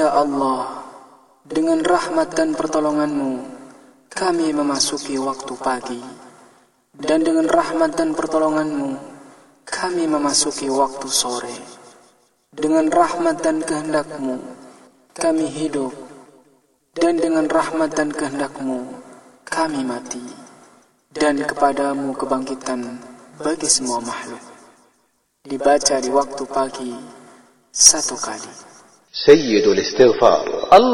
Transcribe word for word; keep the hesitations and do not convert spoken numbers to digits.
Ya Allah, dengan rahmat dan pertolongan-Mu, kami memasuki waktu pagi. Dan dengan rahmat dan pertolongan-Mu, kami memasuki waktu sore. Dengan rahmat dan kehendak-Mu, kami hidup. Dan dengan rahmat dan kehendak-Mu, kami mati. Dan kepadamu kebangkitan bagi semua makhluk. Dibaca di waktu pagi satu kali. Sayyidul Istighfar.